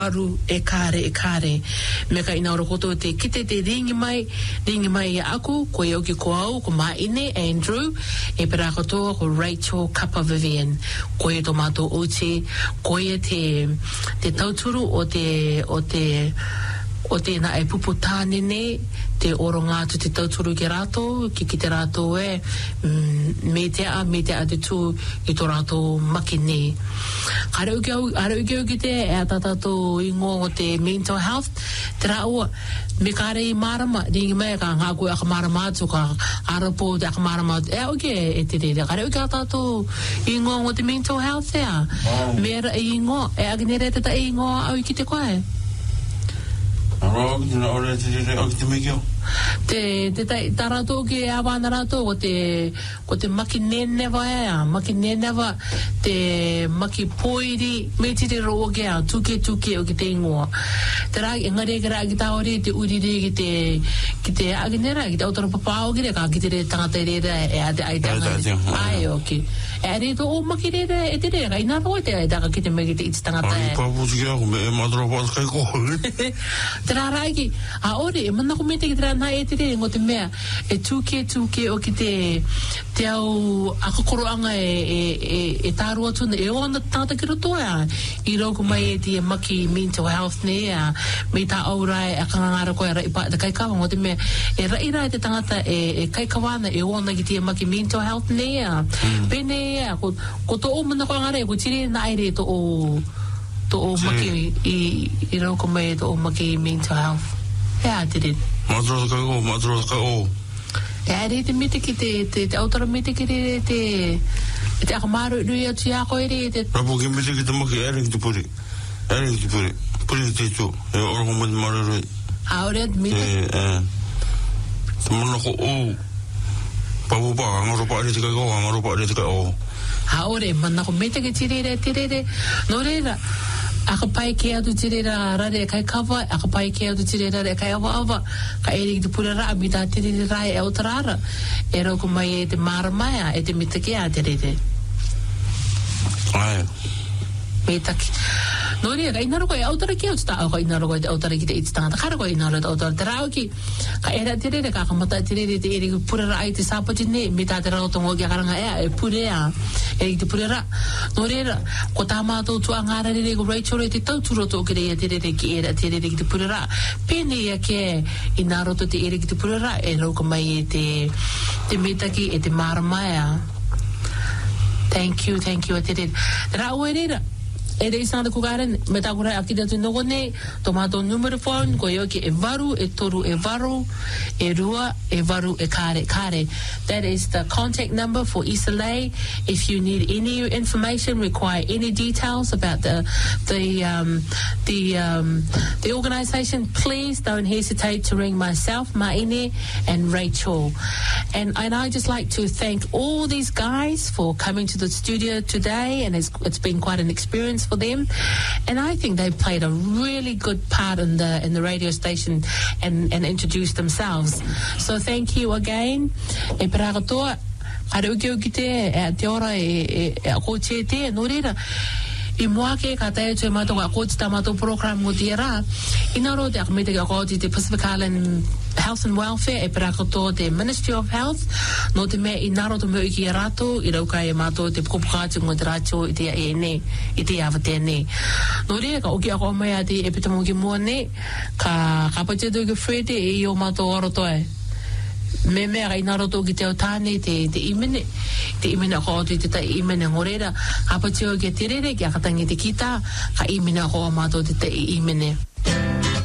aru e kare me ka ina ora koto te kite te ringi mai e aku ko e oki ko au ko maine Andrew e pera koto ko Rachel Kapa Vivian ko e tomato uchi ko e te tauturu o te na e puputane ne te oronga tu te tauturu ki rato ki te rato e me te a te tu i to rato makine are uke te e atatato ingo o te mental health te rao me kare i marama ringi mai ka ngā koe aka marama atu ka arapo te aka marama atu e uke e te re kare uke atatato ingo o te mental health ea mera e ingo e aginere te ta ingo au i ki te koe te tarato ke awana rato ko te maki neneva te maki poiri me te ro ke a tuke o ki te ingoa te ra ngare kara ki taore te urire ki te aginera ki te autora papao ki ka ki te tangata re e a te aitanga ai okay e re to o maki re e te re ina ro te da ki te me ki te tangata ai pa pu ki ko me madro pa kai ko te ra ki a ore e mana ko me te ki na e te re ngo te mea e tuke o ki te au akakoroanga e tāru atu e ona tāta ki roto i roko mai e te maki mental health ne me tā aurai a kangangara koe rai pa kai kawa ngo te mea e rai te tangata e kai kawana e ona ki te maki mental health ne pene ko to o mana koe ngare ko tiri na aire to o maki i roko mai to o maki mental health tiri Madro ka o. E te mite ki te autora mite ki te akamaru rui atu ia koe te... Rapo ki mite ki te maki ering te puri. Puri te tu. E orako mati mara rui. Aore te mite? Te mana ko o. Papu pa, angaropa are te kai o, angaropa are te kai o. Aore, mana ko mite ki tirere. No reira. Aka pai ke atu tirera rare kai kawa, aka pai ke atu tirera rare kai awa, ka eri ki te purera a mita tirere rai e utarara. E roko mai e te maramaya, e te mitake a tirere. Ai. Mitake. No rea, ka inaro koe autara ki atu ta, ka inaro koe autara ki te iti tangata, kara koe inaro te autara te rao ki, ka era tirere, ka kamata tirere te eri ki purera ai te sapati ne, mita te rao tongo ki a karanga e purea, eri ki te purera. No rea, ko tā mātou tua ngāra rere ko Rachel te tauturo tō ki rea tirere ki era tirere ki te purera. Pene ia ke i nā roto te eri ki te purera, e rauka mai e te mitaki e te maramaya. Thank you, a tirere. Rao e rera. E rei sāna kukaren, me tā kurai akida tu nogo nei, tō mātou numero phone, ko ioki e varu, e toru e varu, e rua, e varu, e kare. That is the contact number for Isolay. If you need any information, require any details about the organisation, please don't hesitate to ring myself, Maine, and Rachel. And I just like to thank all these guys for coming to the studio today, and it's been quite an experience for them, and I think they've played a really good part in the radio station and introduced themselves. So thank you again. E pera katoa, kare uki te ora e koche te no rera. I mua ke ka tae tue mātou ka kōti tā mātou program o tira, ina ro te akamete ka kōti te Pacific Island Health and Welfare e pera katoa te Ministry of Health, no te mea ina ro te meu iki e rato, i rauka e mātou te pukopukātu ngō te rātio i te ne, i te awate ne. No rea ka oki ako mai a te e pitamu ki mua ne, ka patetu ki Fred e i o mātou arotoe. Me mea ka ina roto ki te o tāne te imene ko atu i te tai imene ngorera, ka patio ki a tirere ki a katangi te kita, ka imene ko a mātou te tai imene.